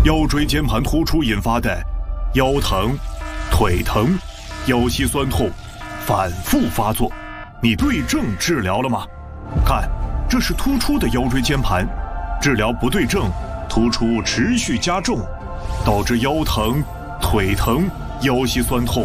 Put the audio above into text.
腰椎间盘突出引发的腰疼、腿疼、腰膝酸痛反复发作，你对症治疗了吗？看，这是突出的腰椎间盘，治疗不对症，突出持续加重，导致腰疼、腿疼、腰膝酸痛